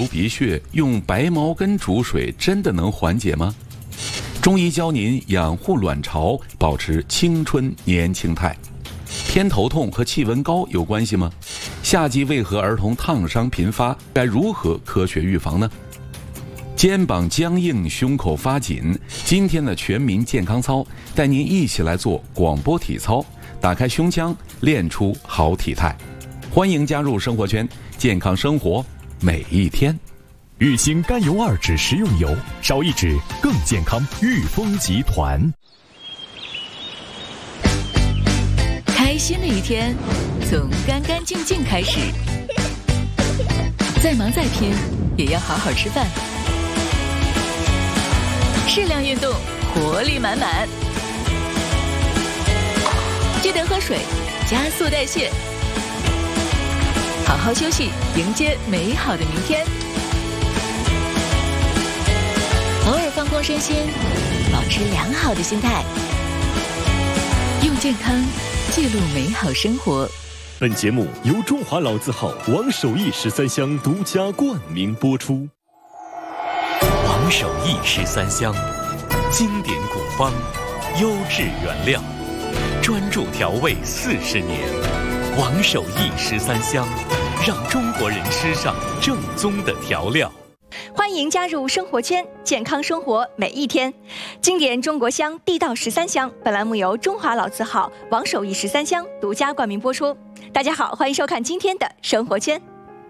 鼻血用白茅根煮水真的能缓解吗？中医教您养护卵巢，保持青春年轻态。偏头痛和气温高有关系吗？夏季为何儿童烫伤频发？该如何科学预防呢？肩膀僵硬，胸口发紧，今天的全民健康操带您一起来做广播体操，打开胸腔，练出好体态。欢迎加入生活圈，健康生活每一天。 玉兴甘油2酯食用油，少一酯更健康。裕丰集团。 开心的一天从干干净净开始，再忙再拼也要好好吃饭，适量运动，活力满满，记得喝水，加速代谢，好好休息，迎接美好的明天。偶尔放空身心，保持良好的心态，用健康记录美好生活。 本节目由中华老字号王守义13香独家冠名播出。 王守义13香，经典古方，优质原料，专注调味40年。王守义13香，让中国人吃上正宗的调料。 欢迎加入生活圈，健康生活每一天。经典中国香，地道13香。本栏目由中华老字号王守义13香独家冠名播出。大家好，欢迎收看今天的生活圈。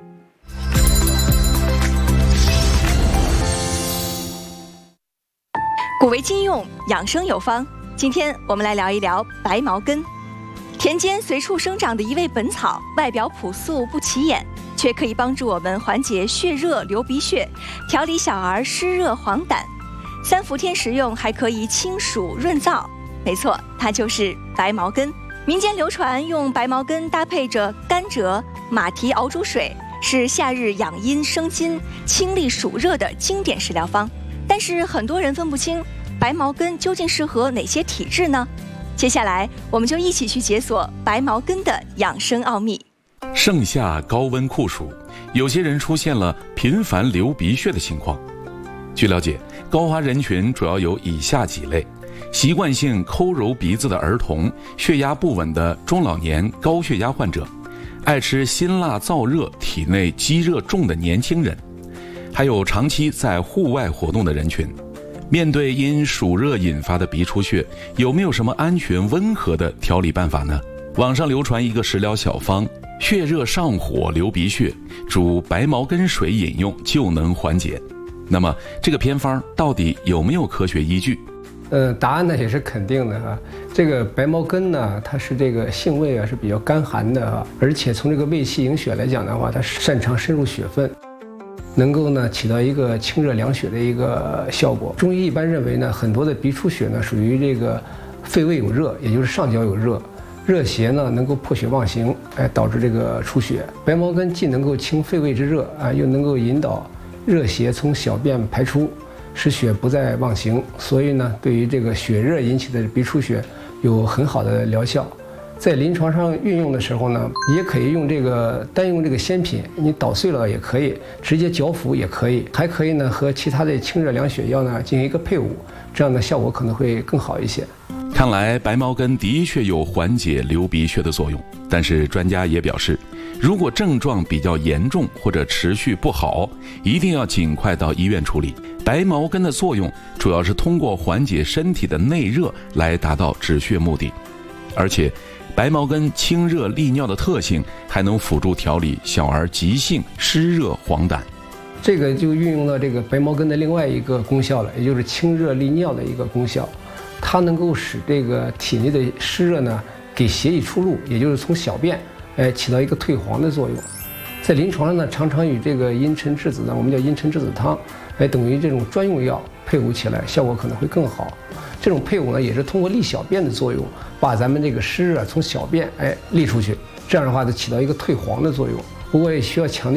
古为今用，养生有方。今天我们来聊一聊白茅根。田间随处生长的一味本草，外表朴素不起眼，却可以帮助我们缓解血热、流鼻血，调理小儿湿热黄疸。3伏天食用还可以清暑润燥。没错，它就是白茅根。民间流传用白茅根搭配着甘蔗、马蹄熬煮水，是夏日养阴生津、清利暑热的经典食疗方。但是很多人分不清白茅根究竟适合哪些体质呢？接下来我们就一起去解锁白茅根的养生奥秘。 盛夏高温酷暑，有些人出现了频繁流鼻血的情况。据了解，高发人群主要有以下几类：习惯性抠揉鼻子的儿童，血压不稳的中老年高血压患者，爱吃辛辣燥热、体内积热重的年轻人，还有长期在户外活动的人群。面对因暑热引发的鼻出血，有没有什么安全温和的调理办法呢？网上流传一个食疗小方，血热上火流鼻血，煮白茅根水饮用就能缓解。那么这个偏方到底有没有科学依据？ 答案呢也是肯定的啊。这个白茅根呢，它是这个性味是比较甘寒的啊，而且从这个胃气营血来讲的话，它擅长深入血分，能够呢起到一个清热凉血的一个效果。中医一般认为呢，很多的鼻出血呢属于这个肺胃有热，也就是上焦有热，热邪呢能够破血妄行，导致这个出血。白茅根既能够清肺胃之热啊，又能够引导热邪从小便排出，使血不再妄行，所以呢，对于这个血热引起的鼻出血有很好的疗效。在临床上运用的时候呢，也可以用这个单用这个鲜品，你捣碎了也可以，直接嚼服也可以，还可以呢和其他的清热凉血药呢进行一个配伍，这样的效果可能会更好一些。 看来白茅根的确有缓解流鼻血的作用，但是专家也表示，如果症状比较严重或者持续不好，一定要尽快到医院处理。白茅根的作用主要是通过缓解身体的内热来达到止血目的，而且白茅根清热利尿的特性还能辅助调理小儿急性湿热黄疸。 这个就运用到这个白茅根的另外一个功效了，也就是清热利尿的一个功效。它能够使这个体内的湿热呢给血液出路，也就是从小便起到一个退黄的作用。在临床上呢，常常与这个茵陈栀子呢，我们叫茵陈栀子汤，等于这种专用药配伍起来，效果可能会更好。这种配伍呢，也是通过利小便的作用，把咱们这个湿热从小便利出去，这样的话就起到一个退黄的作用。不过也需要强调